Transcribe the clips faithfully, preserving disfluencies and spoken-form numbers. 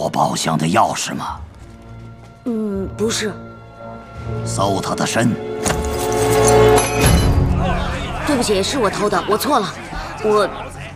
我宝箱的钥匙吗？ 嗯，不是。 搜他的身。 对不起，是我偷的，我错了。我，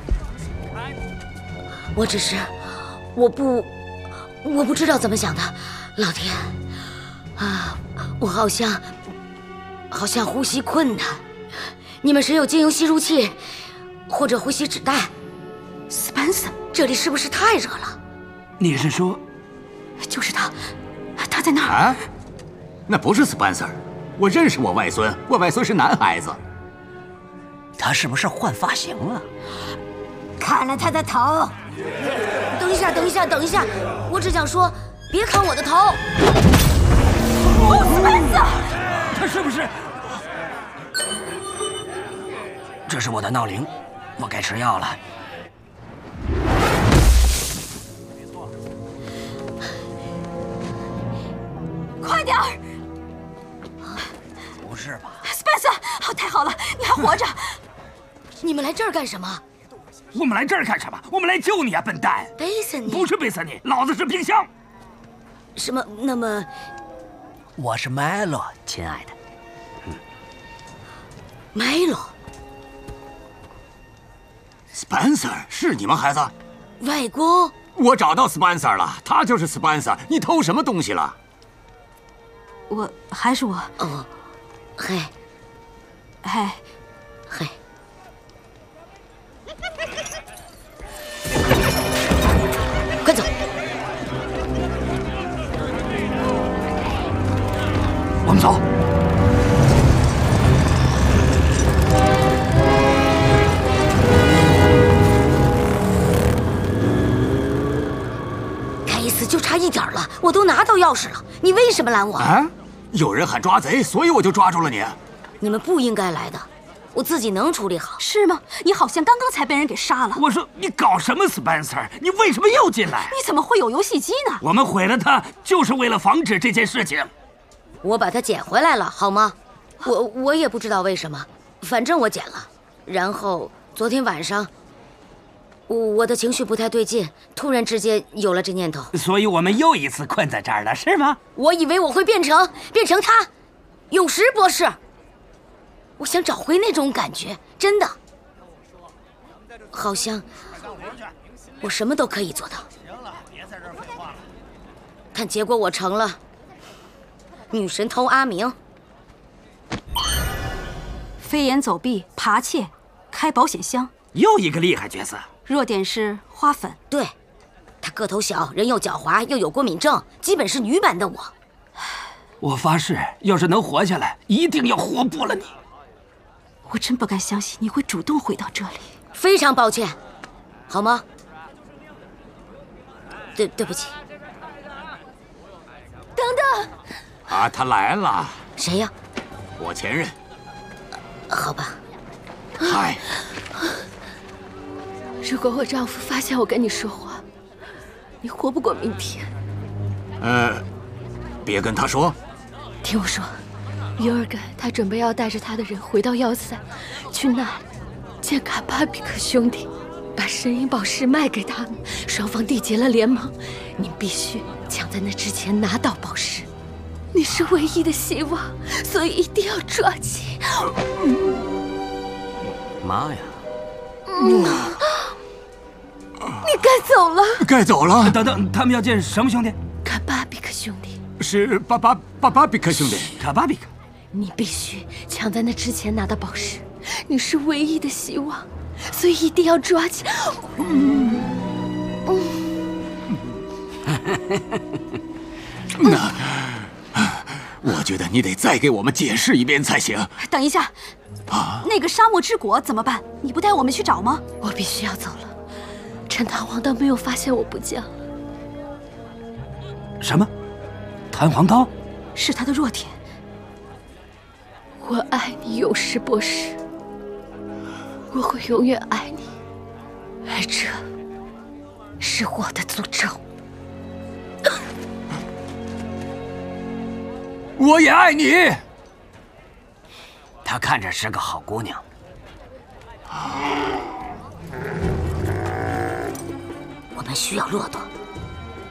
我只是，我不，我不知道怎么想的。老天，啊，我好像，好像呼吸困难。你们谁有精油吸入器，或者呼吸纸袋 ？Spencer， 这里是不是太热了？ 你是说， 就是他，他在那儿。 啊，那不是 Spencer， 我认识我外孙，我外孙是男孩子。 他是不是换发型了？ 砍了他的头！等一下，等一下，等一下！我只想说，别砍我的头！哦，斯班斯， 他是不是？ 这是我的闹铃，我该吃药了。 快点儿！ 不是吧？ 斯班斯，哦，太好了，你还活着！你们来这儿干什么？ 我们来这儿干什么？我们来救你啊，笨蛋！ 背死你！ 不是背死你，老子是冰箱。 什么？那么， 我是麦洛，亲爱的。 嗯，麦洛。 Spencer 是你们孩子？ 外公， 我找到 Spencer 了，他就是 Spencer。你偷什么东西了？ 我还是我。哦，嘿，嘿，嘿。快走！ 我们走。 该死，就差一点了，我都拿到钥匙了，你为什么拦我？ 啊！有人喊抓贼，所以我就抓住了你。 你们不应该来的。我自己能处理好， 是吗？你好像刚刚才被人给杀了。 我说你搞什么 ，Spencer？ 你为什么又进来？ 你怎么会有游戏机呢？ 我们毁了它，就是为了防止这件事情。 我把它捡回来了，好吗？我我也不知道为什么，反正我捡了。然后昨天晚上，我我的情绪不太对劲，突然之间有了这念头。 所以我们又一次困在这儿了，是吗？ 我以为我会变成变成他，永石博士。我想找回那种感觉，真的，好像我什么都可以做到。但结果我成了女神偷阿明。 飞檐走壁、扒窃、开保险箱， 又一个厉害角色。 弱点是花粉。 对，她个头小，人又狡猾，又有过敏症，基本是女版的我。 我发誓，要是能活下来，一定要活剥了你。 我真不敢相信你会主动回到这里。 非常抱歉，好吗？对，对不起。等等。 啊，他来了。 谁呀？ 我前任。 好吧。 嗨。 如果我丈夫发现我跟你说谎，你活不过明天。 呃，别跟他说。 听我说。尤尔根，他准备要带着他的人回到要塞，去那里见卡巴比克兄弟，把神鹰宝石卖给他们，双方缔结了联盟。你必须抢在那之前拿到宝石，你是唯一的希望，所以一定要抓紧。 妈呀！ 嗯，你该走了。 该走了。 等等，他们要见什么兄弟？ 卡巴比克兄弟。 是巴巴巴巴比克兄弟。 卡巴比克。 你必须抢在那之前拿到宝石，你是唯一的希望，所以一定要抓紧。嗯嗯。 那，我觉得你得再给我们解释一遍才行。 等一下，啊，那个沙漠之果怎么办？你不带我们去找吗？ 我必须要走了，趁弹簧刀没有发现我不见了。 什么？弹簧刀？ 是他的弱点。 我爱你，永石博士，我会永远爱你，而这是我的诅咒。 我也爱你。 她看着是个好姑娘。 我们需要骆驼。